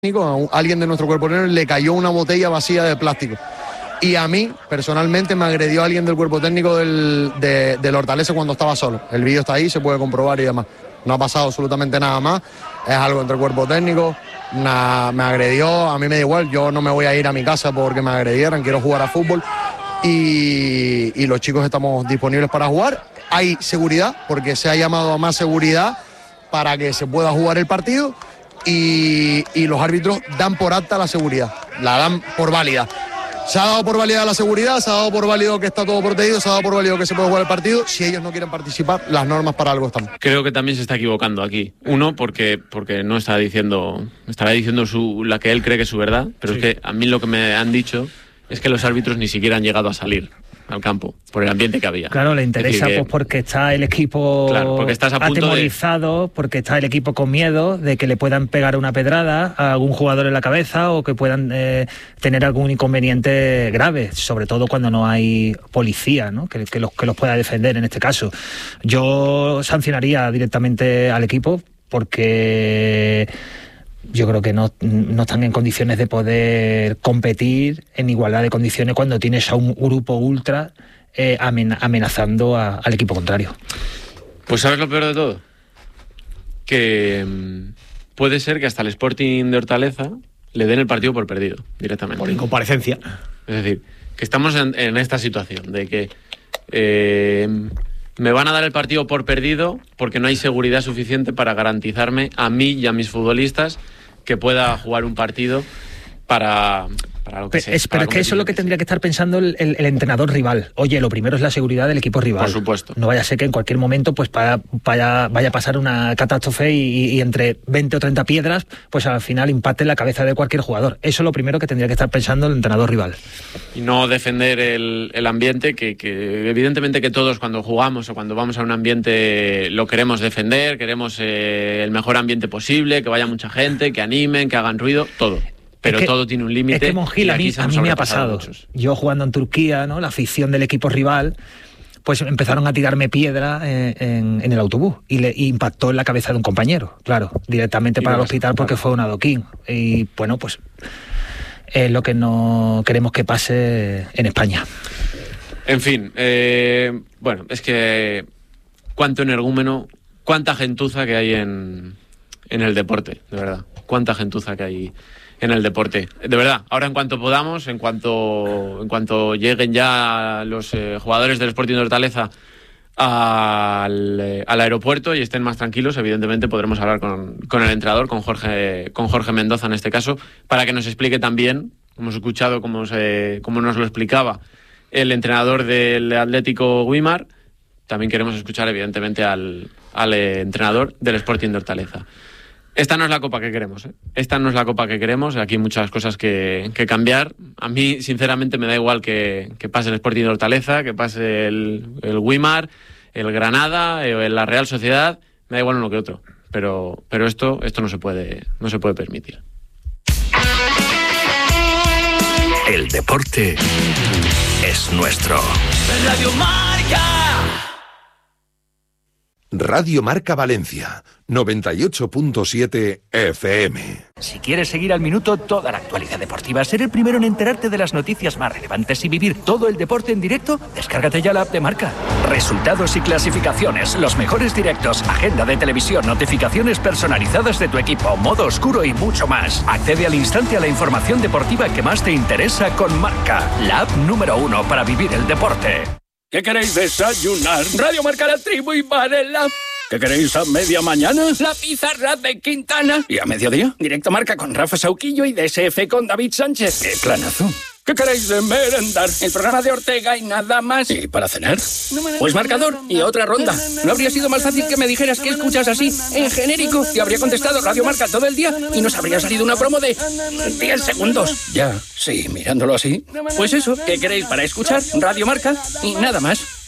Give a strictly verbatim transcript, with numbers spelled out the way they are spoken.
a alguien de nuestro cuerpo técnico le cayó una botella vacía de plástico. Y a mí, personalmente, me agredió alguien del cuerpo técnico del, de, del Hortaleza cuando estaba solo. El vídeo está ahí, se puede comprobar y demás. No ha pasado absolutamente nada más. Es algo entre el cuerpo técnico. Una, me agredió, a mí me da igual. Yo no me voy a ir a mi casa porque me agredieran. Quiero jugar a fútbol. Y, y los chicos estamos disponibles para jugar. Hay seguridad, porque se ha llamado a más seguridad para que se pueda jugar el partido. Y, y los árbitros dan por alta la seguridad. La dan por válida. Se ha dado por válida la seguridad, se ha dado por válido que está todo protegido, se ha dado por válido que se puede jugar el partido. Si ellos no quieren participar, las normas para algo están. Creo que también se está equivocando aquí. Uno, porque, porque no está diciendo, estará diciendo su, la que él cree que es su verdad, pero sí. Es que a mí lo que me han dicho es que los árbitros ni siquiera han llegado a salir al campo, por el ambiente que había. Claro, le interesa que, pues porque está el equipo claro, porque estás a punto atemorizado, de... porque está el equipo con miedo de que le puedan pegar una pedrada a algún jugador en la cabeza o que puedan eh, tener algún inconveniente grave, sobre todo cuando no hay policía, ¿no? que, que, los, que los pueda defender en este caso. Yo sancionaría directamente al equipo porque... yo creo que no, no están en condiciones de poder competir en igualdad de condiciones cuando tienes a un grupo ultra eh, amenazando a, al equipo contrario. Pues ¿sabes lo peor de todo? Que mmm, puede ser que hasta el Sporting de Hortaleza le den el partido por perdido directamente. Por incomparecencia. Es decir, que estamos en, en esta situación de que eh, me van a dar el partido por perdido porque no hay seguridad suficiente para garantizarme a mí y a mis futbolistas que pueda jugar un partido para, para lo que sea. Es, pero es que eso es lo que tendría que estar pensando el, el, el entrenador rival. Oye, lo primero es la seguridad del equipo rival. Por supuesto. No vaya a ser que en cualquier momento pues vaya, vaya, vaya a pasar una catástrofe y, y entre veinte o treinta piedras, pues al final impacte en la cabeza de cualquier jugador. Eso es lo primero que tendría que estar pensando el entrenador rival. Y no defender el, el ambiente, que, que evidentemente que todos cuando jugamos o cuando vamos a un ambiente lo queremos defender, queremos eh, el mejor ambiente posible, que vaya mucha gente, que animen, que hagan ruido, todo. Pero es que, todo tiene un límite. Es que Monjil, a mí, a mí me ha pasado. Muchos. Yo jugando en Turquía, ¿no? La afición del equipo rival, pues empezaron a tirarme piedra en, en, en el autobús y le y impactó en la cabeza de un compañero, claro, directamente para el hospital porque fue un adoquín. Y bueno, pues es lo que no queremos que pase en España. En fin, eh, bueno, es que cuánto energúmeno, cuánta gentuza que hay en, en el deporte, de verdad. Cuánta gentuza que hay en el deporte. De verdad, ahora en cuanto podamos, en cuanto en cuanto lleguen ya los eh, jugadores del Sporting de Hortaleza al, eh, al aeropuerto y estén más tranquilos, evidentemente podremos hablar con, con el entrenador, con Jorge, con Jorge Mendoza en este caso, para que nos explique también, hemos escuchado cómo, se, cómo nos lo explicaba el entrenador del Atlético Güímar, también queremos escuchar evidentemente al, al eh, entrenador del Sporting de Hortaleza. Esta no es la copa que queremos, ¿eh? Esta no es la copa que queremos. Aquí hay muchas cosas que, que cambiar. A mí, sinceramente, me da igual que, que pase el Sporting de Hortaleza, que pase el, el Güímar, el Granada, el, la Real Sociedad. Me da igual uno que otro. Pero, pero esto, esto no se puede, no se puede permitir. El deporte es nuestro. Radio Marca. Radio Marca Valencia, noventa y ocho punto siete F M. Si quieres seguir al minuto toda la actualidad deportiva, ser el primero en enterarte de las noticias más relevantes y vivir todo el deporte en directo, descárgate ya la app de Marca. Resultados y clasificaciones, los mejores directos, agenda de televisión, notificaciones personalizadas de tu equipo, modo oscuro y mucho más. Accede al instante a la información deportiva que más te interesa con Marca, la app número uno para vivir el deporte. ¿Qué queréis desayunar? Radio Marca, La Tribu y Varela. ¿Qué queréis a media mañana? La pizarra de Quintana. ¿Y a mediodía? Directo Marca con Rafa Sauquillo y D S F con David Sánchez. ¡Qué planazo! ¿Qué queréis de merendar? El programa de Ortega y nada más. ¿Y para cenar? Pues marcador y otra ronda. ¿No habría sido más fácil que me dijeras que escuchas así, en genérico? Te habría contestado Radio Marca todo el día y nos habría salido una promo de diez segundos. Ya, sí, mirándolo así. Pues eso, ¿qué queréis para escuchar? Radio Marca y nada más.